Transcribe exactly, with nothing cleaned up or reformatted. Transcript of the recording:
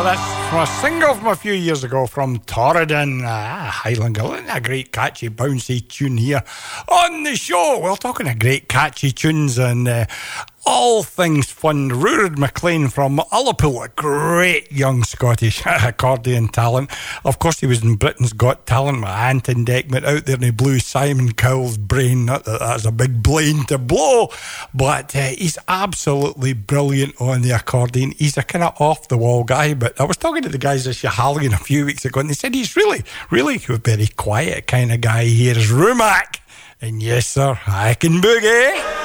Oh, that's from a single from a few years ago from Torridon, ah, Highland Girl. Isn't that a great catchy bouncy tune here on the show? Well, talking of great catchy tunes and uh, all things fun, Ruaridh McLean from Ullapool, a great young Scottish accordion talent. Of course, he was in Britain's Got Talent with Anton Deckman out there and he blew Simon Cowell's brain. Not that that's a big brain to blow, but uh, he's absolutely brilliant on the accordion. He's a kind of off-the-wall guy, but I was talking to the guys at Schiehallion a few weeks ago and they said he's really, really a very quiet kind of guy. Here's Rumac, and yes, sir, I can boogie.